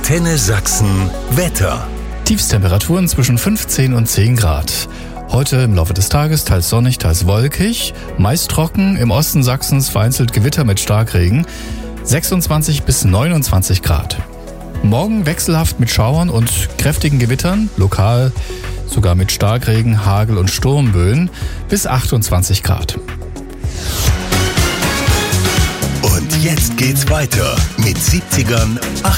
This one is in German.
Antenne Sachsen Wetter. Tiefstemperaturen zwischen 15 und 10 Grad. Heute im Laufe des Tages teils sonnig, teils wolkig, meist trocken, im Osten Sachsens vereinzelt Gewitter mit Starkregen, 26 bis 29 Grad. Morgen wechselhaft mit Schauern und kräftigen Gewittern, lokal sogar mit Starkregen, Hagel und Sturmböen, bis 28 Grad. Und jetzt geht's weiter mit 70ern,